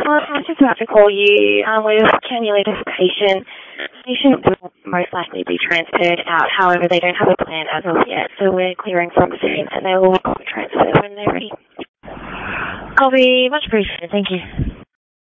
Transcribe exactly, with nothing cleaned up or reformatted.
well, I was just about to call you. Um, we've cannulated a patient. Patient will most likely be transferred out. However, they don't have a plan as of yet, so we're clearing from soon, and they will transfer when they're ready. I'll be much appreciated. Thank you.